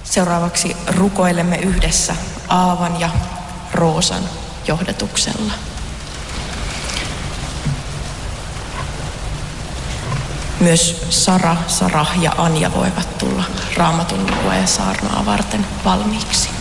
Seuraavaksi rukoilemme yhdessä Aavan ja Roosan johdatuksella. Myös Sara, Sarah ja Anja voivat tulla Raamatun lukua ja saarnaa varten valmiiksi.